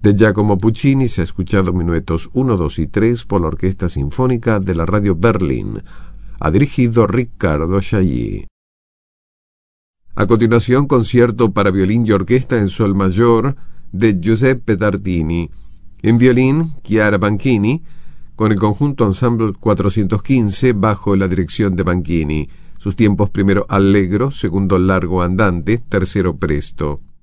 De Giacomo Puccini se ha escuchado minuetos 1, 2 y 3 por la Orquesta Sinfónica de la Radio Berlín. Ha dirigido Riccardo Chailly. A continuación, concierto para violín y orquesta en sol mayor de Giuseppe Tartini. En violín, Chiara Banchini, con el conjunto Ensemble 415 bajo la dirección de Banchini. Sus tiempos: primero allegro, segundo largo andante, tercero presto.